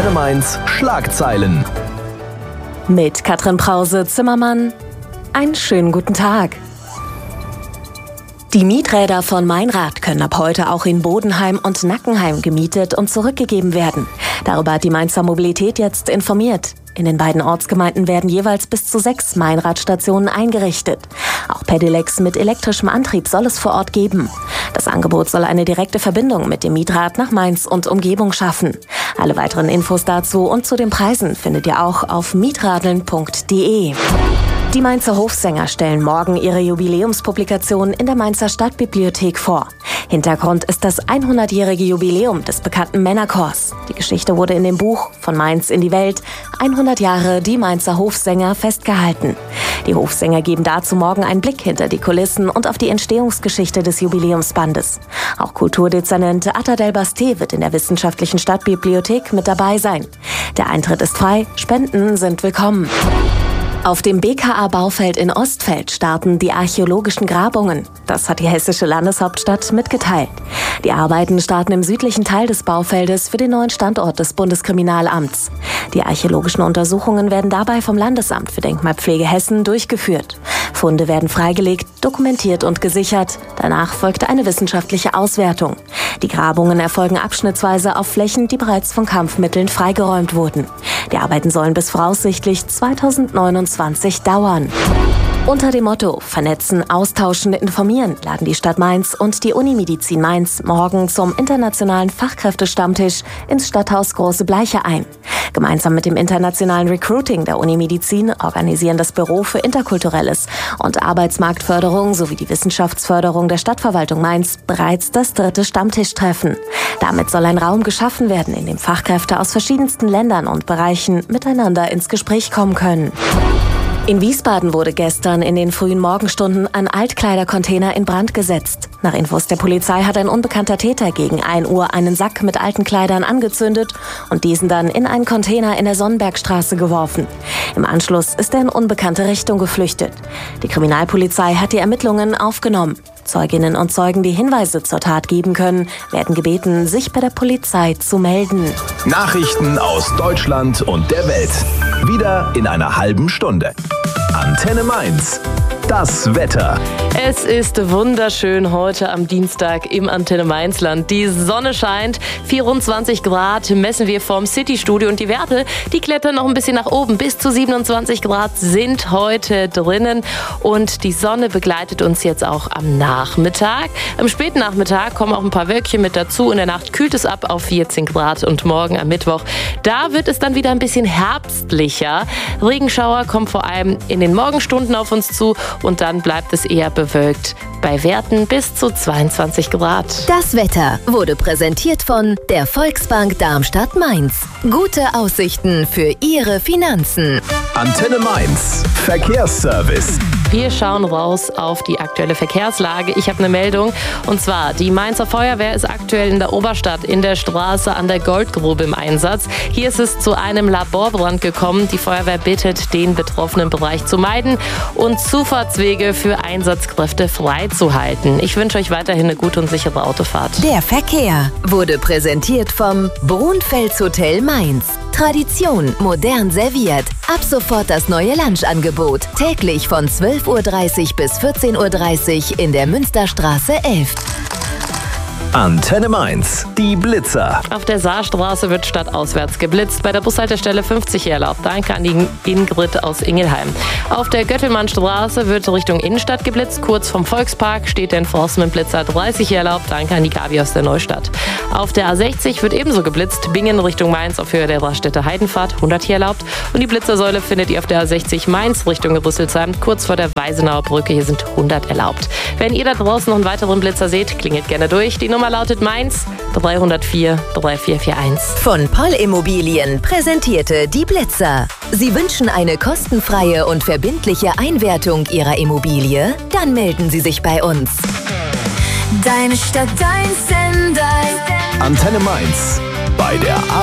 Antenne Mainz Schlagzeilen. Mit Katrin Brause-Zimmermann. Einen schönen guten Tag. Die Mieträder von Meinrad können ab heute auch in Bodenheim und Nackenheim gemietet und zurückgegeben werden. Darüber hat die Mainzer Mobilität jetzt informiert. In den beiden Ortsgemeinden werden jeweils bis zu 6 Meinradstationen eingerichtet. Auch Pedelecs mit elektrischem Antrieb soll es vor Ort geben. Das Angebot soll eine direkte Verbindung mit dem Mietrad nach Mainz und Umgebung schaffen. Alle weiteren Infos dazu und zu den Preisen findet ihr auch auf mitradeln.de. Die Mainzer Hofsänger stellen morgen ihre Jubiläumspublikation in der Mainzer Stadtbibliothek vor. Hintergrund ist das 100-jährige Jubiläum des bekannten Männerchors. Die Geschichte wurde in dem Buch Von Mainz in die Welt 100 Jahre die Mainzer Hofsänger festgehalten. Die Hofsänger geben dazu morgen einen Blick hinter die Kulissen und auf die Entstehungsgeschichte des Jubiläumsbandes. Auch Kulturdezernent Atta Del Basti wird in der Wissenschaftlichen Stadtbibliothek mit dabei sein. Der Eintritt ist frei, Spenden sind willkommen. Auf dem BKA-Baufeld in Ostfeld starten die archäologischen Grabungen. Das hat die hessische Landeshauptstadt mitgeteilt. Die Arbeiten starten im südlichen Teil des Baufeldes für den neuen Standort des Bundeskriminalamts. Die archäologischen Untersuchungen werden dabei vom Landesamt für Denkmalpflege Hessen durchgeführt. Funde werden freigelegt, dokumentiert und gesichert. Danach folgt eine wissenschaftliche Auswertung. Die Grabungen erfolgen abschnittsweise auf Flächen, die bereits von Kampfmitteln freigeräumt wurden. Die Arbeiten sollen bis voraussichtlich 2029 dauern. Unter dem Motto Vernetzen, Austauschen, Informieren laden die Stadt Mainz und die Unimedizin Mainz morgen zum internationalen Fachkräftestammtisch ins Stadthaus Große Bleiche ein. Gemeinsam mit dem internationalen Recruiting der Unimedizin organisieren das Büro für Interkulturelles und Arbeitsmarktförderung sowie die Wissenschaftsförderung der Stadtverwaltung Mainz bereits das 3. Stammtischtreffen. Damit soll ein Raum geschaffen werden, in dem Fachkräfte aus verschiedensten Ländern und Bereichen miteinander ins Gespräch kommen können. In Wiesbaden wurde gestern in den frühen Morgenstunden ein Altkleidercontainer in Brand gesetzt. Nach Infos der Polizei hat ein unbekannter Täter gegen 1 Uhr einen Sack mit alten Kleidern angezündet und diesen dann in einen Container in der Sonnenbergstraße geworfen. Im Anschluss ist er in unbekannte Richtung geflüchtet. Die Kriminalpolizei hat die Ermittlungen aufgenommen. Zeuginnen und Zeugen, die Hinweise zur Tat geben können, werden gebeten, sich bei der Polizei zu melden. Nachrichten aus Deutschland und der Welt. Wieder in einer halben Stunde. Antenne Mainz. Das Wetter. Es ist wunderschön heute am Dienstag im Antenne Mainzland. Die Sonne scheint, 24 Grad messen wir vom City-Studio und die Werte, die klettern noch ein bisschen nach oben. Bis zu 27 Grad sind heute drinnen und die Sonne begleitet uns jetzt auch am Nachmittag. Am späten Nachmittag kommen auch ein paar Wölkchen mit dazu. In der Nacht kühlt es ab auf 14 Grad und morgen am Mittwoch, da wird es dann wieder ein bisschen herbstlicher. Regenschauer kommen vor allem in den Morgenstunden auf uns zu. Und dann bleibt es eher bewölkt bei Werten bis zu 22 Grad. Das Wetter wurde präsentiert von der Volksbank Darmstadt-Mainz. Gute Aussichten für Ihre Finanzen. Antenne Mainz. Verkehrsservice. Wir schauen raus auf die aktuelle Verkehrslage. Ich habe eine Meldung und zwar die Mainzer Feuerwehr ist aktuell in der Oberstadt in der Straße an der Goldgrube im Einsatz. Hier ist es zu einem Laborbrand gekommen. Die Feuerwehr bittet, den betroffenen Bereich zu meiden und Zufahrtswege für Einsatzkräfte freizuhalten. Ich wünsche euch weiterhin eine gute und sichere Autofahrt. Der Verkehr wurde präsentiert vom Brunfels Hotel Mainz. Tradition modern serviert. Ab sofort das neue Lunchangebot. Täglich von 12:30 Uhr bis 14:30 Uhr in der Münsterstraße 11. Antenne Mainz. Die Blitzer. Auf der Saarstraße wird stadtauswärts geblitzt. Bei der Bushaltestelle 50 erlaubt. Danke an die Ingrid aus Ingelheim. Auf der Göttelmannstraße wird Richtung Innenstadt geblitzt. Kurz vom Volkspark steht der Enforcement-Blitzer 30 erlaubt. Danke an die Gabi aus der Neustadt. Auf der A60 wird ebenso geblitzt. Bingen Richtung Mainz auf Höhe der Raststätte Heidenfahrt 100 hier erlaubt. Und die Blitzersäule findet ihr auf der A60 Mainz Richtung Rüsselsheim. Kurz vor der Weisenauer Brücke. Hier sind 100 erlaubt. Wenn ihr da draußen noch einen weiteren Blitzer seht, klingelt gerne durch. Die Nummer lautet Mainz 304 3441. Von Poll Immobilien präsentierte die Blitzer. Sie wünschen eine kostenfreie und verbindliche Einwertung Ihrer Immobilie? Dann melden Sie sich bei uns. Deine Stadt, dein Sender. Antenne Mainz. Bei der